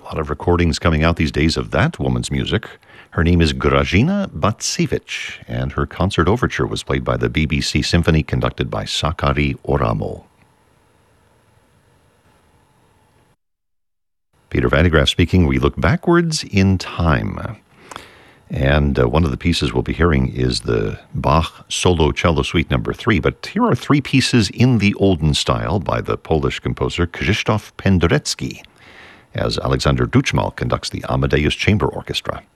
A lot of recordings coming out these days of that woman's music. Her name is Grażyna Bacewicz, and her concert overture was played by the BBC Symphony, conducted by Sakari Oramo. Peter Van de Graaff speaking. We look backwards in time. And one of the pieces we'll be hearing is the Bach Solo Cello Suite No. 3. But here are three pieces in the olden style by the Polish composer Krzysztof Penderecki, as Alexander Duczmal conducts the Amadeus Chamber Orchestra.